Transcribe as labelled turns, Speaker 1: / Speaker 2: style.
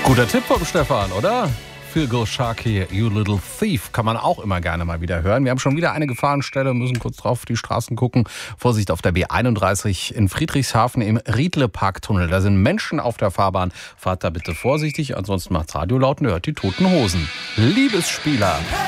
Speaker 1: Guter Tipp vom Stefan, oder? Phil Sharkey, You Little Thief, kann man auch immer gerne mal wieder hören. Wir haben schon wieder eine Gefahrenstelle, müssen kurz drauf die Straßen gucken. Vorsicht auf der B31 in Friedrichshafen im Riedle-Parktunnel. Da sind Menschen auf der Fahrbahn. Fahrt da bitte vorsichtig, ansonsten macht's Radio laut und hört die Toten Hosen. Liebesspieler.